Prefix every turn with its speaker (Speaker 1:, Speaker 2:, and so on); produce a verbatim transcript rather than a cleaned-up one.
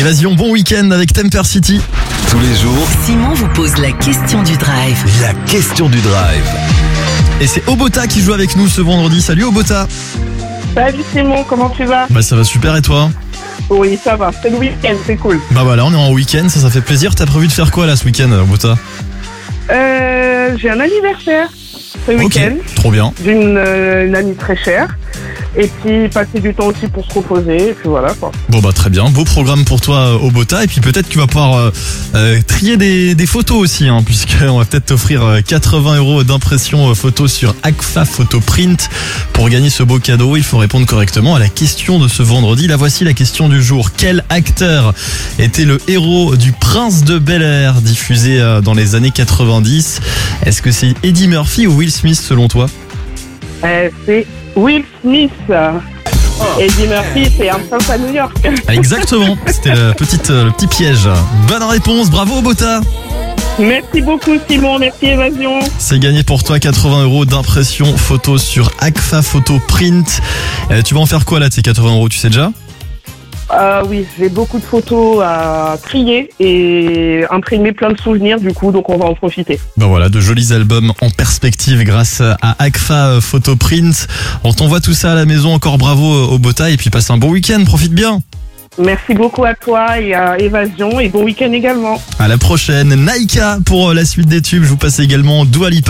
Speaker 1: Évasion, bon week-end avec Temper City.
Speaker 2: Tous les jours,
Speaker 3: Simon vous pose la question du drive.
Speaker 2: la question du drive.
Speaker 1: Et c'est Obota qui joue avec nous ce vendredi. Salut Obota.
Speaker 4: Salut Simon, comment tu vas?
Speaker 1: Bah ça va super et toi?
Speaker 4: Oui, ça va, c'est le week-end, c'est cool.
Speaker 1: Bah voilà, on est en week-end, ça ça fait plaisir. T'as prévu de faire quoi là ce week-end Obota?
Speaker 4: Euh, j'ai un anniversaire ce week-end
Speaker 1: trop bien.
Speaker 4: d'une euh, une amie très chère. Et puis passer du temps aussi pour se reposer, et puis voilà quoi.
Speaker 1: Bon bah très bien, beau programme pour toi Obota. Et puis peut-être que tu vas pouvoir euh, euh, trier des, des photos aussi, hein, puisqu'on va peut-être t'offrir euh, quatre-vingts euros d'impression euh, photo sur Agfa Photo Print. Pour gagner ce beau cadeau, il faut répondre correctement à la question de ce vendredi. La voici la question du jour. Quel acteur était le héros du Prince de Bel-Air, diffusé euh, dans les années quatre-vingt-dix? Est-ce que c'est Eddie Murphy ou Will Smith selon toi?
Speaker 4: Euh, c'est Will Smith. Eddie Murphy, c'est un prince à New York.
Speaker 1: Exactement, c'était le, petite, le petit piège. Bonne réponse, bravo Obota.
Speaker 4: Merci beaucoup Simon, merci Évasion.
Speaker 1: C'est gagné pour toi, quatre-vingts euros d'impression photo sur Agfa Photo Print. Euh, tu vas en faire quoi là de ces quatre-vingts euros, tu sais déjà?
Speaker 4: Euh, oui, j'ai beaucoup de photos à trier et imprimer plein de souvenirs du coup, donc on va en profiter.
Speaker 1: Ben voilà, de jolis albums en perspective grâce à Agfa Photo Print. On t'envoie tout ça à la maison, encore bravo Obota et puis passe un bon week-end, profite bien.
Speaker 4: Merci beaucoup à toi et à Évasion et bon week-end également.
Speaker 1: À la prochaine, Naika pour la suite des tubes, je vous passe également Dua Lipa.